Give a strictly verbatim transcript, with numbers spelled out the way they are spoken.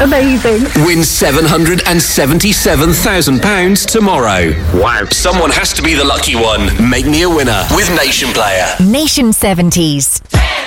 amazing. Win seven hundred seventy-seven thousand pounds tomorrow. Wow. Someone has to be the lucky one. Make me a winner with Nation Player. Nation seventies.